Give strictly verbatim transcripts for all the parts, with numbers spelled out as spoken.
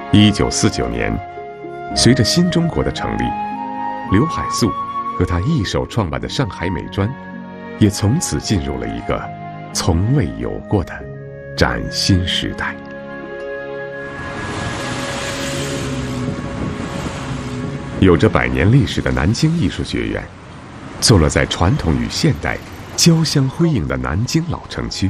一九四九年，随着新中国的成立，刘海粟和他一手创办的上海美专，也从此进入了一个从未有过的崭新时代。有着百年历史的南京艺术学院，坐落在传统与现代交相辉映的南京老城区。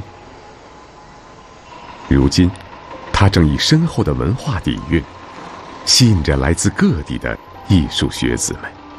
如今，它正以深厚的文化底蕴，吸引着来自各地的艺术学子们。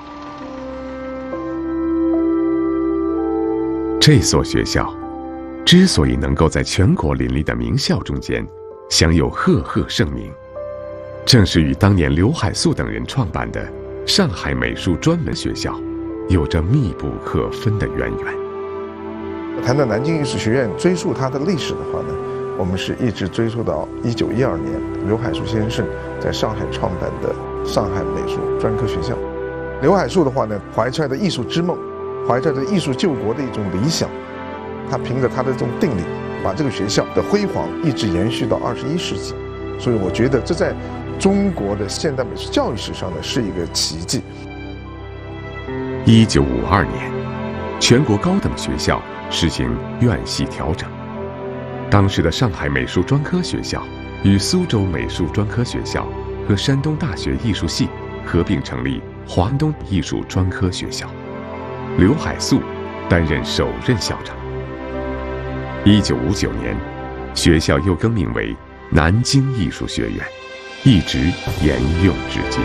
这所学校之所以能够在全国林立的名校中间享有赫赫盛名，正是与当年刘海粟等人创办的上海美术专门学校有着密不可分的渊源。 谈到南京艺术学院，追溯它的历史的话呢，我们是一直追溯到一九一二年刘海粟先生在上海创办的上海美术专科学校。刘海粟的话呢，怀揣着艺术之梦，怀揣着艺术救国的一种理想，他凭着他的这种定力，把这个学校的辉煌一直延续到二十一世纪。所以我觉得这在中国的现代美术教育史上呢，是一个奇迹。 一九五二年，全国高等学校实行院系调整，当时的上海美术专科学校与苏州美术专科学校和山东大学艺术系合并成立华东艺术专科学校，刘海粟担任首任校长。一九五九年，学校又更名为南京艺术学院，一直沿用至今。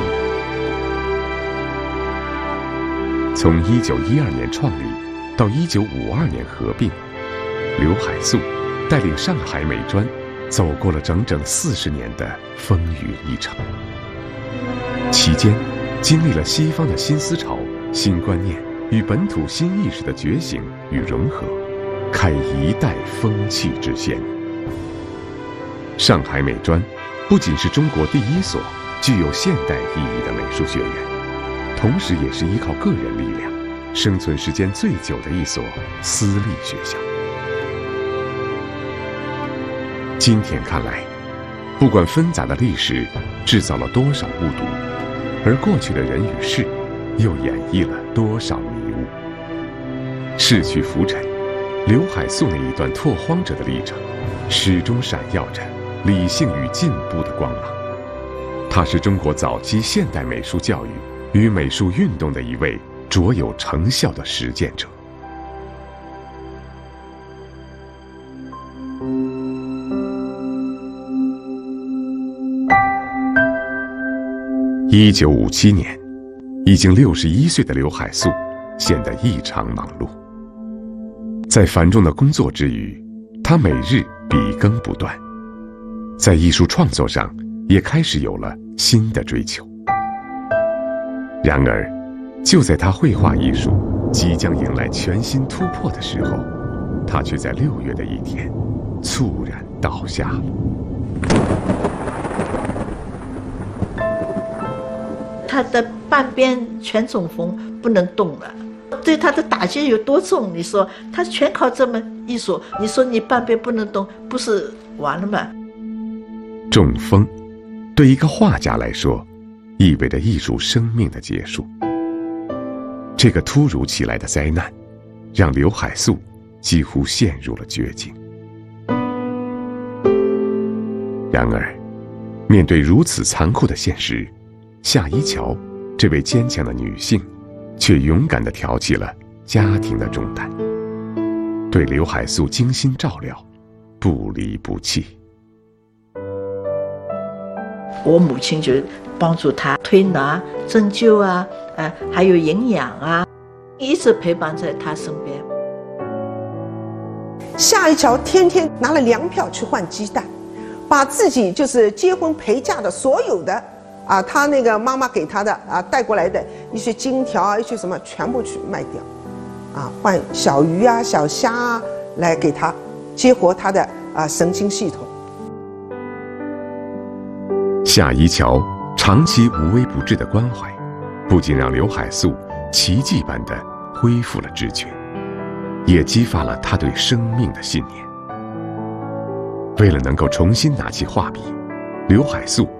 从一九一二年创立到一九五二年合并，刘海粟带领上海美专走过了整整四十年的风雨历程。期间，经历了西方的新思潮、新观念与本土新意识的觉醒与融合，开一代风气之先。上海美专不仅是中国第一所具有现代意义的美术学院，同时也是依靠个人力量生存时间最久的一所私立学校。今天看来，不管纷杂的历史制造了多少误读，而过去的人与事又演绎了多少迷雾。逝去浮沉，刘海粟那一段拓荒者的历程，始终闪耀着理性与进步的光芒。他是中国早期现代美术教育与美术运动的一位卓有成效的实践者。一九五七年，已经六十一岁的刘海粟显得异常忙碌。在繁重的工作之余，他每日笔耕不断，在艺术创作上也开始有了新的追求。然而，就在他绘画艺术即将迎来全新突破的时候，他却在六月的一天猝然倒下了。 他的半边全中风，不能动了，对他的打击有多重？你说他全靠这门艺术，你说你半边不能动，不是完了吗？ 中风对一个画家来说，意味着艺术生命的结束。这个突如其来的灾难，让刘海粟几乎陷入了绝境。然而，面对如此残酷的现实，夏一乔这位坚强的女性，却勇敢地挑起了家庭的重担，对刘海粟精心照料，不离不弃。 我母亲就帮助他推拿、针灸啊，呃，还有营养啊，一直陪伴在他身边。 夏一乔天天拿了粮票去换鸡蛋，把自己就是结婚陪嫁的所有的啊，他那个妈妈给他的啊带过来的一些金条啊，一些什么全部去卖掉，啊，换小鱼啊、小虾啊来给他激活他的啊神经系统。 夏一乔长期无微不至的关怀，不仅让刘海粟奇迹般的恢复了知觉，也激发了他对生命的信念。为了能够重新拿起画笔，刘海粟